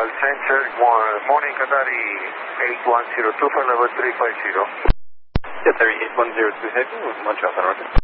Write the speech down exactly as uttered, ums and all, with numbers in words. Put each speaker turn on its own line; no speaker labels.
Al center, one, morning Qatari eight one zero two for level three five zero.
Qatari eight one zero two heavy with Montreal Roger.